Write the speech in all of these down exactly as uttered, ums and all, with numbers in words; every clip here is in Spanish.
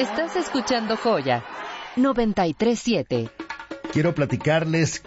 Estás escuchando Joya noventa y tres siete. Quiero platicarles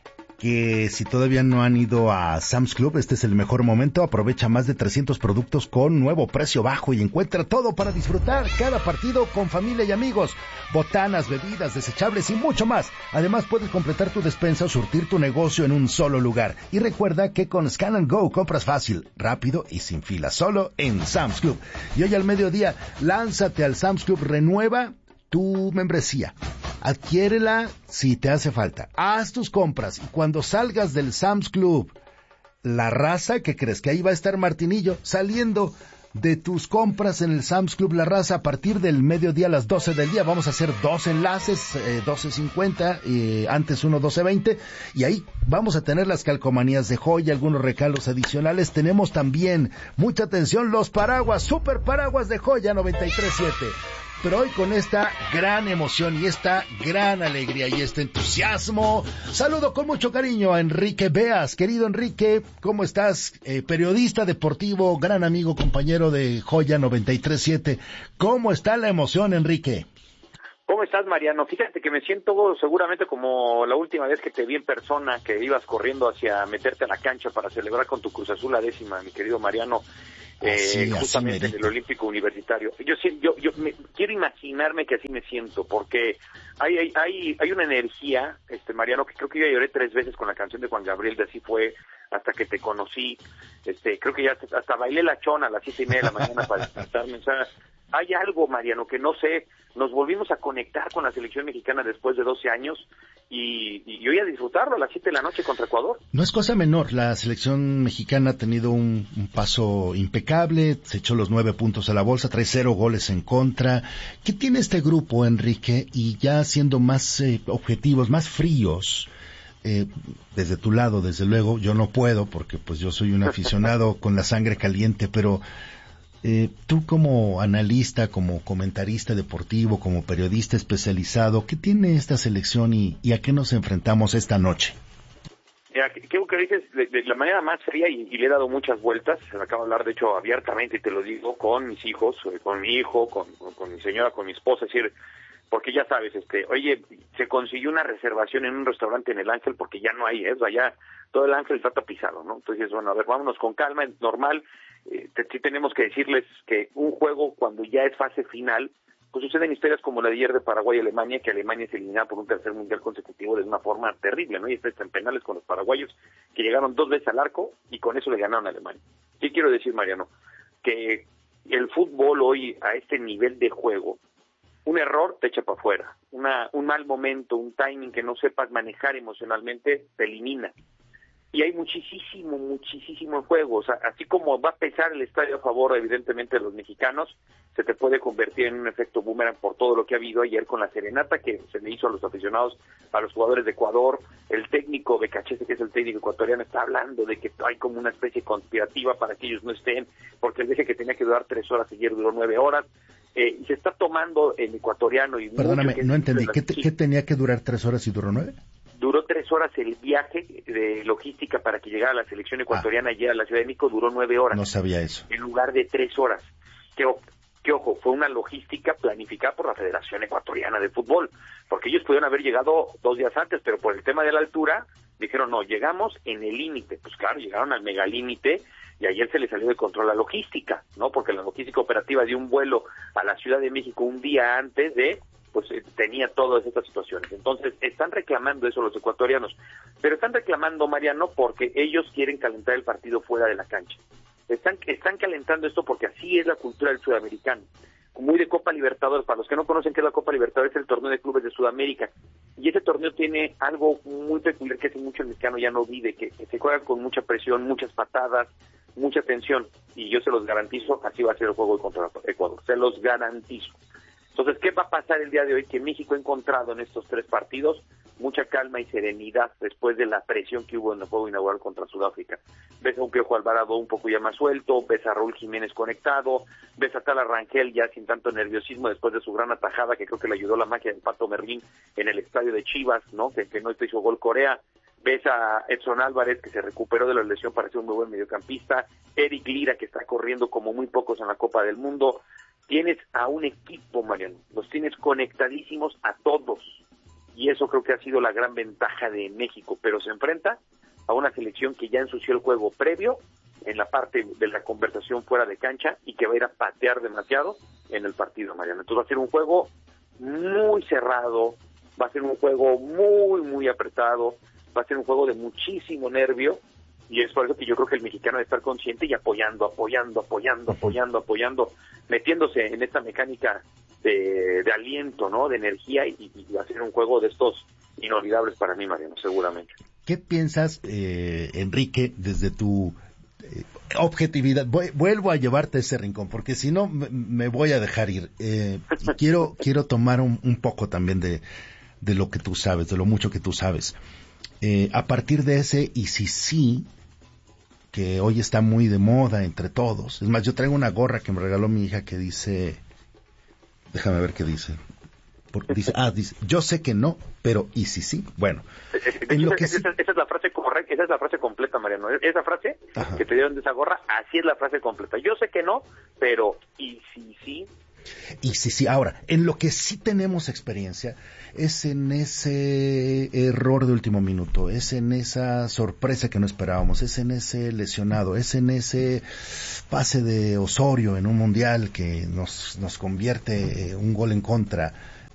que si todavía no han ido a Sam's Club, este es el mejor momento. Aprovecha más de trescientos productos con nuevo precio bajo y encuentra todo para disfrutar cada partido con familia y amigos. Botanas, bebidas, desechables y mucho más. Además puedes completar tu despensa o surtir tu negocio en un solo lugar. Y recuerda que con Scan and Go compras fácil, rápido y sin fila, solo en Sam's Club. Y hoy al mediodía, lánzate al Sam's Club, renueva tu membresía. Adquiérela si te hace falta. Haz tus compras y cuando salgas del Sam's Club, La Raza, ¿qué crees? Que ahí va a estar Martinillo saliendo de tus compras en el Sam's Club La Raza a partir del mediodía a las doce del día. Vamos a hacer dos enlaces, eh, doce cincuenta, eh, antes uno doce veinte, y ahí vamos a tener las calcomanías de Joya, algunos recalos adicionales. Tenemos también, mucha atención, los paraguas, super paraguas de Joya noventa y tres siete. Pero hoy con esta gran emoción y esta gran alegría y este entusiasmo, saludo con mucho cariño a Enrique Beas. Querido Enrique, ¿cómo estás? Eh, periodista deportivo, gran amigo, compañero de Joya noventa y tres siete. ¿Cómo está la emoción, Enrique? ¿Cómo estás, Mariano? Fíjate que me siento seguramente como la última vez que te vi en persona, que ibas corriendo hacia meterte a la cancha para celebrar con tu Cruz Azul la décima, mi querido Mariano. Así, eh, justamente así en el Olímpico Universitario. Yo yo yo me, quiero imaginarme que así me siento, porque hay hay hay, hay una energía, este Mariano, que creo que yo lloré tres veces con la canción de Juan Gabriel, de Así Fue, hasta que te conocí. Este, creo que ya hasta, hasta bailé la chona a las siete y media de la mañana para despertarme. O sea, hay algo, Mariano, que no sé, nos volvimos a conectar con la selección mexicana después de doce años y, y hoy a disfrutarlo a las siete de la noche contra Ecuador. No es cosa menor, la selección mexicana ha tenido un, un paso impecable, se echó los nueve puntos a la bolsa, trae cero goles en contra. ¿Qué tiene este grupo, Enrique? Y ya siendo más eh, objetivos, más fríos, eh, desde tu lado, desde luego, yo no puedo porque pues yo soy un aficionado con la sangre caliente, pero Eh, tú como analista, como comentarista deportivo, como periodista especializado, ¿qué tiene esta selección y, y a qué nos enfrentamos esta noche? Mira, qué que dices de, de la manera más fría y, y le he dado muchas vueltas. Se me acaba de hablar, de hecho, abiertamente, y te lo digo, con mis hijos, con mi hijo, con, con, con mi señora, con mi esposa, es decir, porque ya sabes, este, oye, se consiguió una reservación en un restaurante en el Ángel porque ya no hay, ¿eh? O sea, ya todo el Ángel está tapizado, ¿no? Entonces, bueno, a ver, vámonos con calma, es normal. Eh, te, sí tenemos que decirles que un juego cuando ya es fase final, pues suceden historias como la de ayer de Paraguay y Alemania, que Alemania es eliminada por un tercer mundial consecutivo de una forma terrible, ¿no? Y está en penales con los paraguayos, que llegaron dos veces al arco y con eso le ganaron a Alemania. ¿Qué quiero decir, Mariano? Que el fútbol hoy, a este nivel de juego, un error te echa para afuera, una, un mal momento, un timing que no sepas manejar emocionalmente, te elimina. Y hay muchísimo, muchísimo en juego. O sea, así como va a pesar el estadio a favor, evidentemente, de los mexicanos, se te puede convertir en un efecto boomerang por todo lo que ha habido ayer con la serenata que se le hizo a los aficionados, a los jugadores de Ecuador. El técnico Becachese, que es el técnico ecuatoriano, está hablando de que hay como una especie conspirativa para que ellos no estén, porque el viaje que tenía que durar tres horas, ayer duró nueve horas. Eh, y se está tomando el ecuatoriano. Y Perdóname, no entendí. ¿Qué, te, ¿Qué tenía que durar tres horas y duró nueve? Duró tres horas el viaje de logística para que llegara la selección ecuatoriana allá a la Ciudad de México, duró nueve horas. No sabía eso. En lugar de tres horas. Que, que ojo, fue una logística planificada por la Federación Ecuatoriana de Fútbol, porque ellos pudieron haber llegado dos días antes, pero por el tema de la altura, dijeron, no, llegamos en el límite. Pues claro, llegaron al megalímite, y ayer se les salió de control la logística, ¿no? Porque la logística operativa de un vuelo a la Ciudad de México un día antes de, pues eh, tenía todas estas situaciones. Entonces, están reclamando eso los ecuatorianos, pero están reclamando, Mariano, porque ellos quieren calentar el partido fuera de la cancha. Están, están calentando esto porque así es la cultura del sudamericano, muy de Copa Libertadores. Para los que no conocen qué es la Copa Libertadores, es el torneo de clubes de Sudamérica, y ese torneo tiene algo muy peculiar que hace mucho el mexicano ya no vive, que, que se juega con mucha presión, muchas patadas, mucha tensión, y yo se los garantizo, así va a ser el juego contra Ecuador, se los garantizo. Entonces, ¿qué va a pasar el día de hoy? Que México ha encontrado en estos tres partidos mucha calma y serenidad después de la presión que hubo en el juego inaugural contra Sudáfrica. Ves a un Piojo Alvarado un poco ya más suelto, ves a Raúl Jiménez conectado, ves a Tala Rangel ya sin tanto nerviosismo después de su gran atajada, que creo que le ayudó la magia del Pato Merlín en el estadio de Chivas, ¿no? Que, que no hizo gol Corea. Ves a Edson Álvarez, que se recuperó de la lesión para ser un muy buen mediocampista. Eric Lira, que está corriendo como muy pocos en la Copa del Mundo. tienes a un equipo, Mariano, los tienes conectadísimos a todos, y eso creo que ha sido la gran ventaja de México, pero se enfrenta a una selección que ya ensució el juego previo en la parte de la conversación fuera de cancha y que va a ir a patear demasiado en el partido, Mariano. Entonces va a ser un juego muy cerrado, va a ser un juego muy, muy apretado, va a ser un juego de muchísimo nervio, y es por eso que yo creo que el mexicano debe estar consciente y apoyando, apoyando, apoyando, apoyando, apoyando, metiéndose en esta mecánica de, de aliento, ¿no? De energía, y, y va a ser un juego de estos inolvidables para mí, Mariano, seguramente. ¿Qué piensas, eh, Enrique, desde tu eh, objetividad? Voy, vuelvo a llevarte a ese rincón, porque si no me, me voy a dejar ir. Eh, y quiero quiero tomar un, un poco también de, de lo que tú sabes, de lo mucho que tú sabes. Eh, a partir de ese, y si sí, que hoy está muy de moda entre todos. Es más, yo traigo una gorra que me regaló mi hija que dice, déjame ver qué dice. Porque dice, ah, dice, yo sé que no, pero ¿y si sí? Bueno, en lo que esa, sí... esa es la frase correcta, esa es la frase completa, Mariano. Esa frase Ajá. que te dieron de esa gorra, así es la frase completa. Yo sé que no, pero ¿y si sí? Y si sí, ahora, en lo que sí tenemos experiencia es en ese error de último minuto, es en esa sorpresa que no esperábamos, es en ese lesionado, es en ese pase de Osorio en un mundial que nos, nos convierte un gol en contra,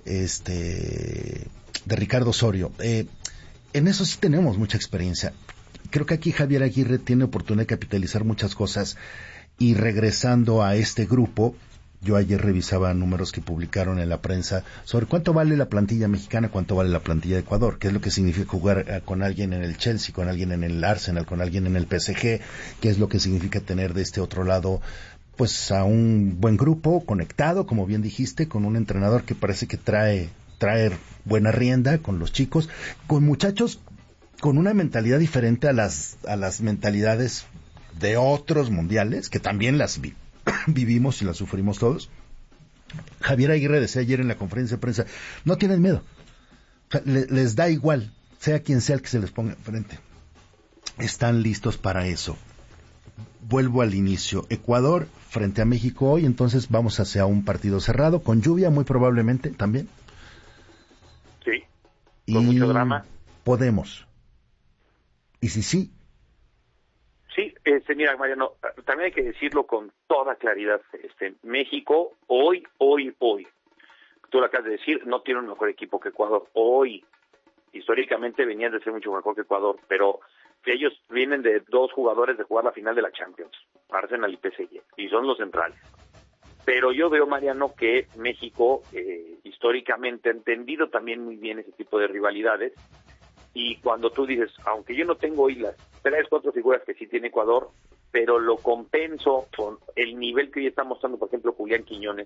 este de Ricardo Osorio. Eh, en eso sí tenemos mucha experiencia. Creo que aquí Javier Aguirre tiene oportunidad de capitalizar muchas cosas, y regresando a este grupo, yo ayer revisaba números que publicaron en la prensa sobre cuánto vale la plantilla mexicana, cuánto vale la plantilla de Ecuador, qué es lo que significa jugar con alguien en el Chelsea, con alguien en el Arsenal, con alguien en el P S G, qué es lo que significa tener de este otro lado pues a un buen grupo conectado, como bien dijiste, con un entrenador que parece que trae trae buena rienda con los chicos, con muchachos con una mentalidad diferente a las a las mentalidades de otros mundiales, que también las vi vivimos y la sufrimos todos. Javier Aguirre decía ayer en la conferencia de prensa, no tienen miedo, o sea, le, les da igual, sea quien sea el que se les ponga enfrente, están listos para eso. Vuelvo al inicio, Ecuador frente a México hoy, entonces vamos hacia un partido cerrado, con lluvia muy probablemente también. Sí, con y mucho drama. Podemos. Y si sí, Sí, este, mira, Mariano, también hay que decirlo con toda claridad. Este, México, hoy, hoy, hoy, tú lo acabas de decir, no tiene un mejor equipo que Ecuador. Hoy, históricamente venían de ser mucho mejor que Ecuador, pero ellos vienen de dos jugadores de jugar la final de la Champions, Arsenal y P S G, y son los centrales. Pero yo veo, Mariano, que México, eh, históricamente, ha entendido también muy bien ese tipo de rivalidades. Y cuando tú dices, aunque yo no tengo hoy las tres, cuatro figuras que sí tiene Ecuador, pero lo compenso con el nivel que hoy está mostrando, por ejemplo, Julián Quiñones,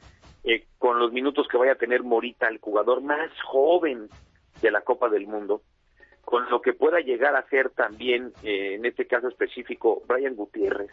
eh, con los minutos que vaya a tener Morita, el jugador más joven de la Copa del Mundo, con lo que pueda llegar a ser también, eh, en este caso específico, Brian Gutiérrez,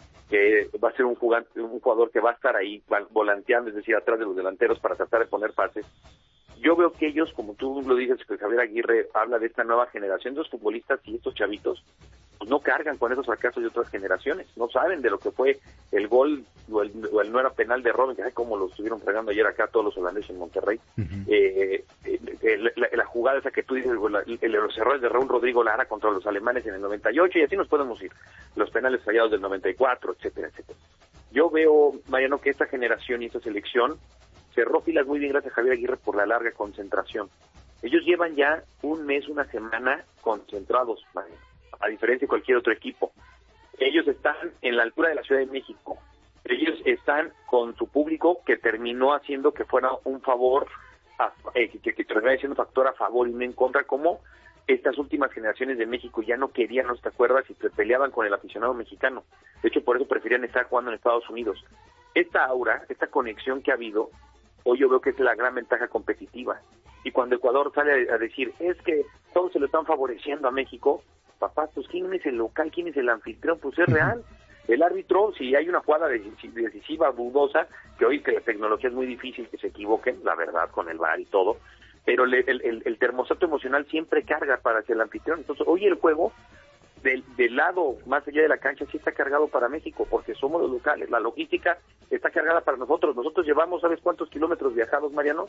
que va a ser un jugador, un jugador que va a estar ahí volanteando, es decir, atrás de los delanteros para tratar de poner pases. Yo veo que ellos, como tú lo dices, que Javier Aguirre habla de esta nueva generación, de los futbolistas y estos chavitos, pues no cargan con esos fracasos de otras generaciones, no saben de lo que fue el gol o el, o el no era penal de Robben, que ay, cómo lo estuvieron fregando ayer acá todos los holandeses en Monterrey. Uh-huh. eh, eh, la, la jugada esa que tú dices, la, el, los errores de Raúl Rodrigo Lara contra los alemanes en el noventa y ocho, y así nos podemos ir, los penales fallados del noventa y cuatro, etcétera, etcétera. Yo veo, Mariano, que esta generación y esta selección cerró filas muy bien gracias a Javier Aguirre por la larga concentración. Ellos llevan ya un mes, una semana concentrados, Mariano, a diferencia de cualquier otro equipo. Ellos están en la altura de la Ciudad de México. Ellos están con su público, que terminó haciendo que fuera un favor, a, eh, que, que terminó siendo factor a favor y no en contra, como estas últimas generaciones de México ya no querían, ¿no te acuerdas? Y se peleaban con el aficionado mexicano. De hecho, por eso preferían estar jugando en Estados Unidos. Esta aura, esta conexión que ha habido, hoy yo veo que es la gran ventaja competitiva. Y cuando Ecuador sale a decir, es que todos se lo están favoreciendo a México, papá, pues ¿quién es el local? ¿Quién es el anfitrión? Pues es real. El árbitro, si hay una jugada decisiva, dudosa, que hoy que la tecnología es muy difícil que se equivoquen, la verdad, con el V A R y todo, pero el, el, el termostato emocional siempre carga para hacia el anfitrión. Entonces, hoy el juego del, del lado más allá de la cancha sí está cargado para México, porque somos los locales. La logística está cargada para nosotros. Nosotros llevamos, ¿sabes cuántos kilómetros viajados, Mariano?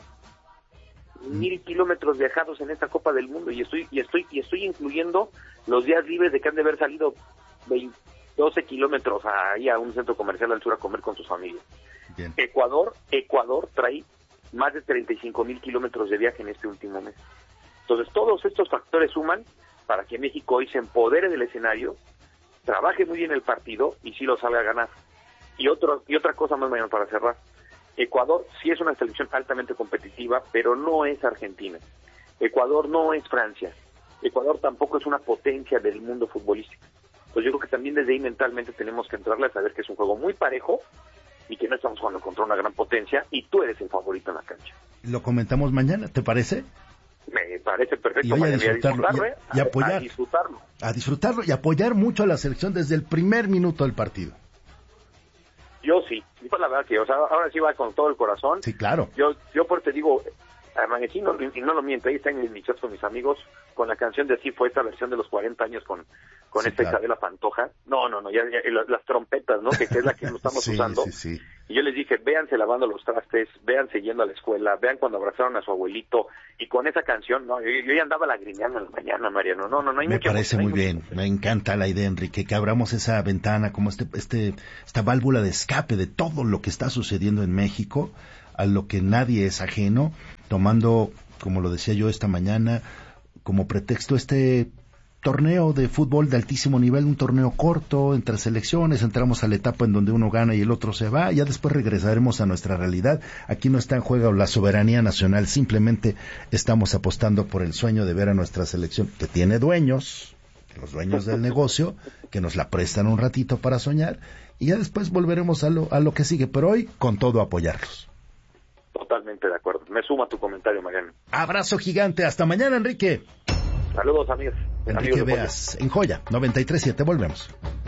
Mil kilómetros viajados en esta Copa del Mundo, y estoy y estoy y estoy incluyendo los días libres de que han de haber salido veinte, doce kilómetros ahí a un centro comercial al sur a comer con sus familias. Bien. Ecuador, Ecuador trae más de treinta y cinco mil kilómetros de viaje en este último mes. Entonces todos estos factores suman para que México hoy se empodere del escenario, trabaje muy bien el partido y sí lo salga a ganar. Y otro y otra cosa más, mañana para cerrar. Ecuador sí es una selección altamente competitiva, pero no es Argentina. Ecuador no es Francia. Ecuador tampoco es una potencia del mundo futbolístico. Pues yo creo que también desde ahí mentalmente tenemos que entrarle a saber que es un juego muy parejo y que no estamos jugando contra una gran potencia y tú eres el favorito en la cancha. Lo comentamos mañana, ¿te parece? Me parece perfecto. Y, vaya a disfrutarlo, a, disfrutarlo, y, y apoyar, a disfrutarlo. A disfrutarlo y apoyar mucho a la selección desde el primer minuto del partido. Yo sí, pues la verdad que, o sea, ahora sí va con todo el corazón. Sí, claro. Yo, yo por te digo, amanecí, no, y no lo miento, ahí está en mi chat con mis amigos, con la canción de Así fue esta versión de los cuarenta años con, con sí, esta claro. Isabela Pantoja. No, no, no, ya, ya las, las trompetas, ¿no? Que, que es la que no estamos sí, usando. Sí, sí. Y yo les dije, véanse lavando los trastes, véanse yendo a la escuela, vean cuando abrazaron a su abuelito, y con esa canción, no, yo, yo ya andaba lagrimeando en la mañana, Mariano, no, no, no hay Me mucha parece emoción, muy hay bien, mucha... me encanta la idea, Enrique, que abramos esa ventana, como este, este, esta válvula de escape de todo lo que está sucediendo en México, a lo que nadie es ajeno, tomando, como lo decía yo esta mañana, como pretexto este torneo de fútbol de altísimo nivel, un torneo corto entre selecciones, entramos a la etapa en donde uno gana y el otro se va, y ya después regresaremos a nuestra realidad. Aquí no está en juego la soberanía nacional, simplemente estamos apostando por el sueño de ver a nuestra selección, que tiene dueños, los dueños del negocio, que nos la prestan un ratito para soñar, y ya después volveremos a lo, a lo que sigue, pero hoy con todo apoyarlos. Totalmente de acuerdo, me sumo a tu comentario, Mariano. Abrazo gigante, hasta mañana, Enrique. Saludos, amigos. Enrique Beas, en Joya, noventa y tres punto siete, volvemos.